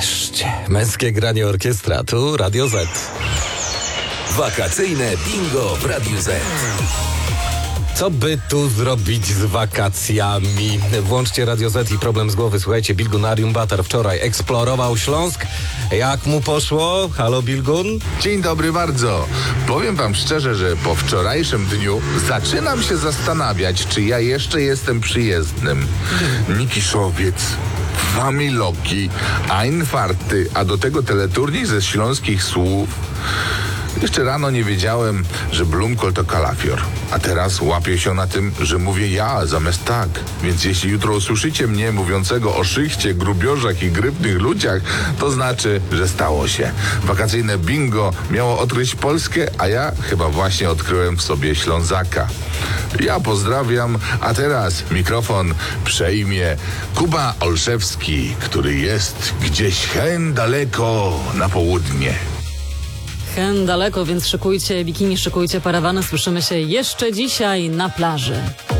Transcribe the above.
Wreszcie. Męskie granie orkiestra. Tu Radio Z. Wakacyjne bingo w Radiu Z. Co by tu zrobić z wakacjami? Włączcie Radio Z i problem z głowy. Słuchajcie, Bilgun Ariumbatar wczoraj eksplorował Śląsk. Jak mu poszło? Halo, Bilgun? Dzień dobry bardzo. Powiem wam szczerze, że po wczorajszym dniu zaczynam się zastanawiać, czy ja jeszcze jestem przyjezdnym. Nikiszowiec, Familoki, Einfarty, a do tego teleturniej ze śląskich słów. Jeszcze rano nie wiedziałem, że Blumkol to kalafior, a teraz łapię się na tym, że mówię ja zamiast tak. Więc jeśli jutro usłyszycie mnie mówiącego o szychcie, grubiożach i grypnych ludziach, to znaczy, że stało się. Wakacyjne bingo miało odkryć Polskę, a ja chyba właśnie odkryłem w sobie Ślązaka. Ja pozdrawiam, a teraz mikrofon przejmie Kuba Olszewski, który jest gdzieś hen daleko na południe. Daleko, więc szykujcie bikini, szykujcie parawany. Słyszymy się jeszcze dzisiaj na plaży.